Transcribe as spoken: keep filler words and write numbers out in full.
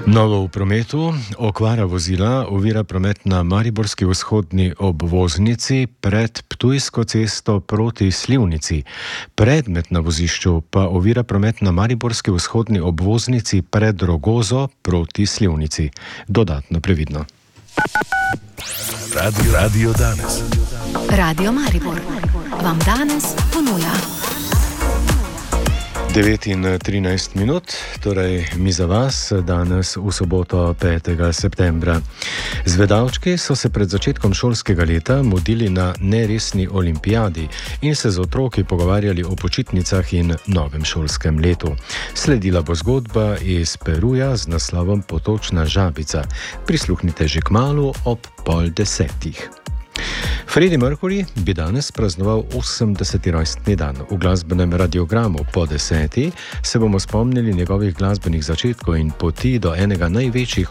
Novo v prometu, okvara vozila ovira promet na mariborski vzhodni obvoznici pred Ptujsko cesto proti Slivnici. Predmet na vozišču pa ovira promet na mariborski vzhodni obvoznici pred Rogozo proti Slivnici. Dodatno previdno. Radio, Radio danes. Radio Maribor vam danes ponuja devet in trinajst minut, torej mi za vas danes v soboto petega septembra. Zvedavčki so se pred začetkom šolskega leta mudili na neresni olimpijadi in se z otroki pogovarjali o počitnicah in novem šolskem letu. Sledila bo zgodba iz Peruja z naslovom Potočna žabica. Prisluhnite že kmalu ob pol desetih. Freddie Mercury bi danes praznoval osemdeseti rojstni dan. V glasbenem radiogramu po deseti se bomo spomnili njegovih glasbenih začetkov in poti do enega največjih